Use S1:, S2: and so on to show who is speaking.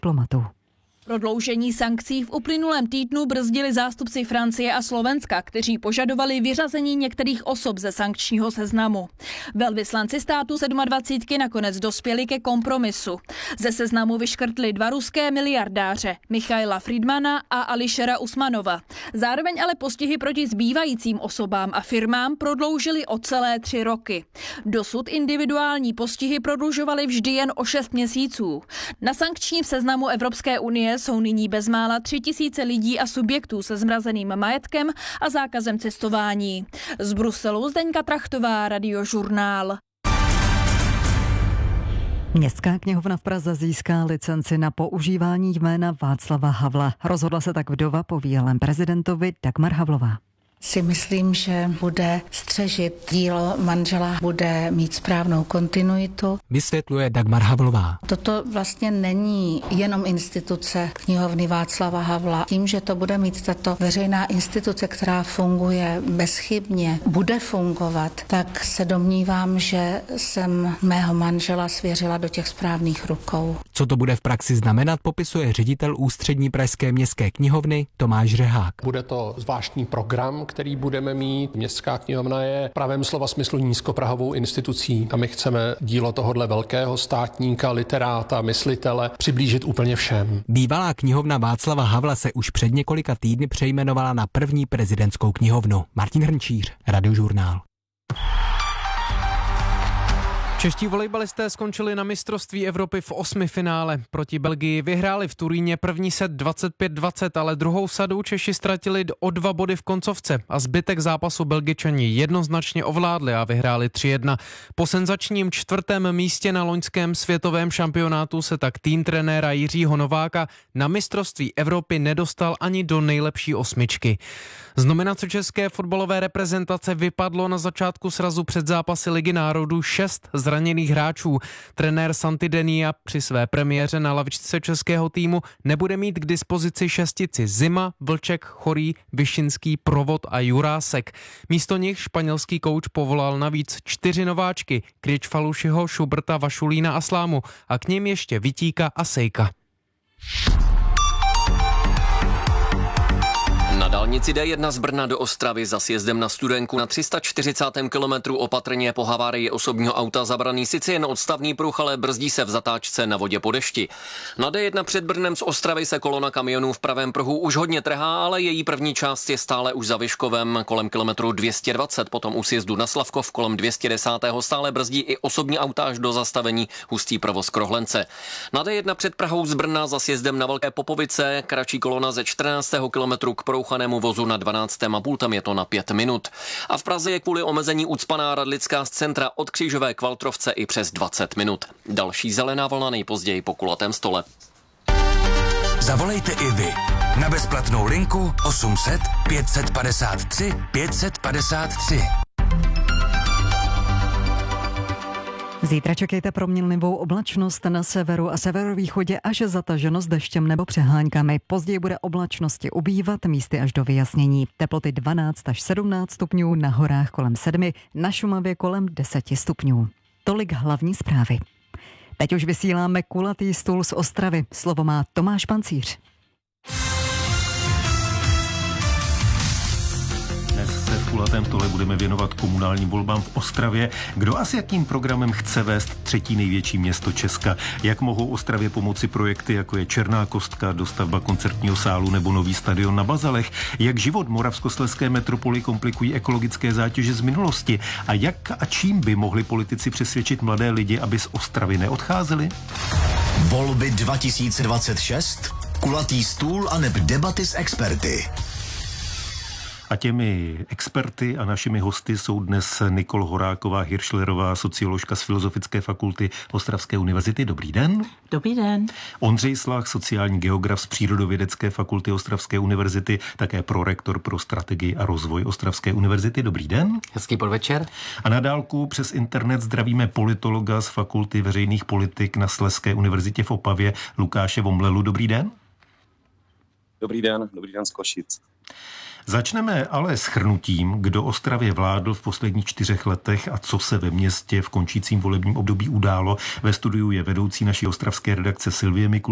S1: diplomatů.
S2: Prodloužení sankcí v uplynulém týdnu brzdili zástupci Francie a Slovenska, kteří požadovali vyřazení některých osob ze sankčního seznamu. Velvyslanci států 27 nakonec dospěli ke kompromisu. Ze seznamu vyškrtli 2 ruské miliardáře, Michaila Friedmana a Ališera Usmanova. Zároveň ale postihy proti zbývajícím osobám a firmám prodloužili o celé 3 roky. Dosud individuální postihy prodlužovaly vždy jen o 6 měsíců. Na sankčním seznamu Evropské unie jsou nyní bezmála 3 000 lidí a subjektů se zmrazeným majetkem a zákazem cestování. Z Bruselu Zdeňka Trachtová, Radiožurnál.
S1: Městská knihovna v Praze získá licenci na používání jména Václava Havla. Rozhodla se tak vdova po bývalém prezidentovi Dagmar Havlová.
S3: Si myslím, že bude střežit dílo manžela, bude mít správnou kontinuitu.
S4: Vysvětluje Dagmar Havlová.
S3: Toto vlastně není jenom instituce knihovny Václava Havla. Tím, že to bude mít tato veřejná instituce, která funguje bezchybně, bude fungovat, tak se domnívám, že jsem mého manžela svěřila do těch správných rukou.
S4: Co to bude v praxi znamenat, popisuje ředitel Ústřední pražské městské knihovny Tomáš Řehák.
S5: Bude to zvláštní program, který budeme mít. Městská knihovna je v pravém slova smyslu nízkoprahovou institucí a my chceme dílo tohohle velkého státníka, literáta, myslitele přiblížit úplně všem.
S4: Bývalá knihovna Václava Havla se už před několika týdny přejmenovala na první prezidentskou knihovnu. Martin Hrnčíř, Radiožurnál.
S6: Čeští volejbalisté skončili na mistrovství Evropy v 8. finále. Proti Belgii vyhráli v Turíně první set 25-20, ale druhou sadu Češi ztratili o 2 body v koncovce a zbytek zápasu Belgičani jednoznačně ovládli a vyhráli 3-1. Po senzačním 4. místě na loňském světovém šampionátu se tak tým trenéra Jiřího Nováka na mistrovství Evropy nedostal ani do nejlepší 8. Z nominace české fotbalové reprezentace vypadlo na začátku srazu před zápasy Ligy národů 6 zraněných hráčů. Trenér Santidenia při své premiéře na lavičce českého týmu nebude mít k dispozici šestici Zima, Vlček, Chorý, Vyšinský, Provod a Jurásek. Místo nich španělský kouč povolal navíc 4 nováčky, Kričfalušiho, Šuberta, Vašulína a Slámu a k nim ještě Vitíka a Sejka.
S7: Na dálnici D1 z Brna do Ostravy za sjezdem na Studenku na 340. kilometru opatrně po havárii osobního auta zabraný sice jen odstavný pruh, ale brzdí se v zatáčce na vodě po dešti. Na D1 před Brnem z Ostravy se kolona kamionů v pravém pruhu už hodně trhá, ale její první část je stále už za Vyškovem kolem kilometru 220, potom u sjezdu na Slavkov kolem 210. stále brzdí i osobní auta až do zastavení hustý provoz Krohlence. Na D1 před Prahou z Brna za sjezdem na Velké Popovice kratší kolona ze 14. kilometru k prouchanému vozu na 12,5, tam je to na 5 minut. A v Praze je kvůli omezení ucpaná Radlická z centra od Křížové k Valtrovce i přes 20 minut. Další zelená vlna nejpozději po kulatém stole.
S8: Zavolejte i vy na bezplatnou linku 800 553 553.
S1: Zítra čekejte proměnlivou oblačnost na severu a severovýchodě až zataženo s deštěm nebo přeháňkami. Později bude oblačnosti ubývat, místy až do vyjasnění. Teploty 12 až 17 stupňů, na horách kolem 7, na Šumavě kolem 10 stupňů. Tolik hlavní zprávy. Teď už vysíláme kulatý stůl z Ostravy. Slovo má Tomáš Pancíř.
S9: Dnes se v kulatém stole budeme věnovat komunálním volbám v Ostravě. Kdo a s jakým programem chce vést 3. největší město Česka? Jak mohou Ostravě pomoci projekty, jako je Černá kostka, dostavba koncertního sálu nebo nový stadion na Bazalech? Jak život moravskoslezské metropoly komplikují ekologické zátěže z minulosti? A jak a čím by mohli politici přesvědčit mladé lidi, aby z Ostravy neodcházeli?
S8: Volby 2026? Kulatý stůl aneb debaty s experty.
S9: A těmi experty a našimi hosty jsou dnes Nikol Horáková Hiršlerová, socioložka z Filozofické fakulty Ostravské univerzity. Dobrý den.
S10: Dobrý den.
S9: Ondřej Slach, sociální geograf z Přírodovědecké fakulty Ostravské univerzity, také prorektor pro strategii a rozvoj Ostravské univerzity. Dobrý den.
S10: Hezký podvečer.
S9: A na dálku přes internet zdravíme politologa z Fakulty veřejných politik na Slezské univerzitě v Opavě Lukáše Vomlelu. Dobrý den.
S11: Dobrý den z Košic.
S9: Začneme ale shrnutím, kdo Ostravě vládl v posledních 4 letech a co se ve městě v končícím volebním období událo. Ve studiu je vedoucí naší ostravské redakce Sylvie Mikul.